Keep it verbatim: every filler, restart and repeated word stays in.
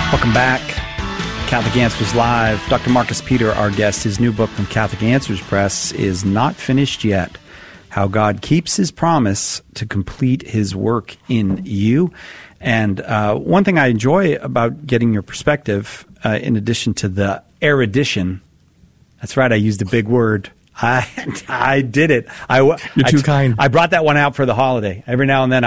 Welcome back. Catholic Answers Live. Doctor Marcus Peter, our guest. His new book from Catholic Answers Press is Not Finished Yet: How God Keeps His Promise to Complete His Work in You. And uh, one thing I enjoy about getting your perspective, uh, in addition to the erudition, that's right, I used a big word. I I did it. I, You're too I, kind. I brought that one out for the holiday. Every now and then